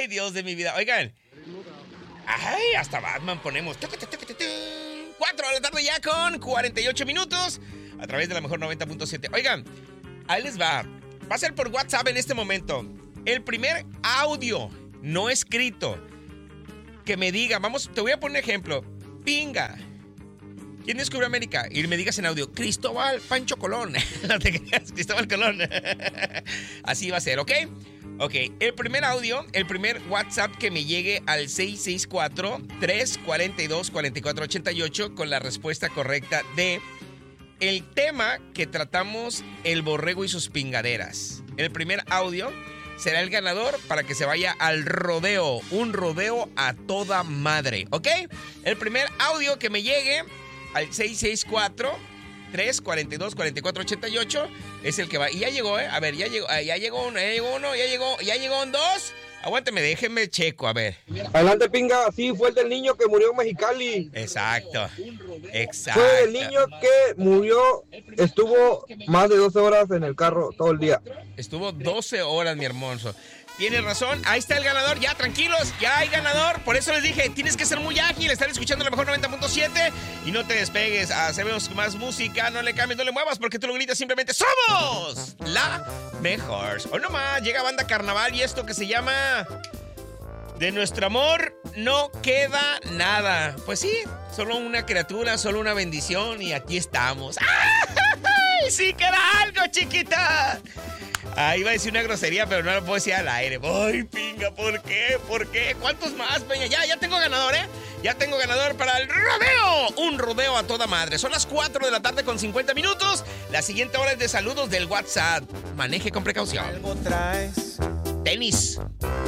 Ay, Dios de mi vida. Oigan. Ay, hasta Batman ponemos. 4 de la tarde ya con 48 minutos. A través de la mejor 90.7. Oigan, ahí les va. Va a ser por WhatsApp en este momento. El primer audio no escrito que me diga, vamos, te voy a poner un ejemplo. Pinga. ¿Quién descubrió América? Y me digas en audio, Cristóbal Pancho Colón. No te creas, Cristóbal Colón. Así va a ser, ¿ok? Ok, el primer audio, el primer WhatsApp que me llegue al 664-342-4488 con la respuesta correcta de el tema que tratamos, el borrego y sus pingaderas. El primer audio será el ganador para que se vaya al rodeo, un rodeo a toda madre, ¿ok? El primer audio que me llegue al 664-342-4488 es el que va. Y ya llegó, ¿eh? A ver, ya llegó uno, ya llegó un dos. Aguánteme, déjenme checo, a ver. Adelante, Pinga. Sí, fue el del niño que murió en Mexicali. Exacto. Fue el niño que murió, estuvo más de 12 horas en el carro todo el día. Estuvo 12 horas, mi hermoso. Tienes razón, ahí está el ganador, ya tranquilos, ya hay ganador. Por eso les dije, tienes que ser muy ágil, estar escuchando la mejor 90.7 y no te despegues. Hacemos más música, no le cambies, no le muevas, porque tú lo gritas simplemente, ¡somos la mejor! Hoy nomás llega Banda Carnaval y esto que se llama De nuestro amor no queda nada. Pues sí, solo una criatura, solo una bendición y aquí estamos. ¡Ay! ¡Sí queda algo, chiquita! Ah, iba a decir una grosería, pero no lo puedo decir al aire. ¡Ay, Pinga! ¿Por qué? ¿Por qué? ¿Cuántos más, Peña? Ya tengo ganador, ¿eh? Ya tengo ganador para el rodeo. Un rodeo a toda madre. Son las 4 de la tarde con 50 minutos. La siguiente hora es de saludos del WhatsApp. Maneje con precaución. Tenis.